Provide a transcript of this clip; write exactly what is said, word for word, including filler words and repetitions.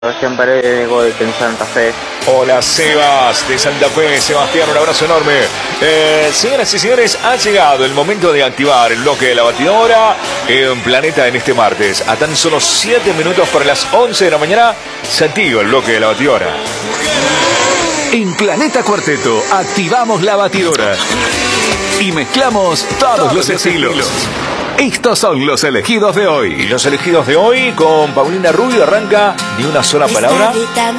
Sebastián Paredes, de Santa Fe. Hola Sebas, de Santa Fe. Sebastián, un abrazo enorme. eh, Señoras y señores, ha llegado el momento de activar el bloque de la batidora en Planeta en este martes. A tan solo siete minutos para las once de la mañana se activa el bloque de la batidora. En Planeta Cuarteto activamos la batidora y mezclamos todos, todos los estilos. estilos. Estos son los elegidos de hoy. Y los elegidos de hoy, con Paulina Rubio, arranca Ni una sola palabra.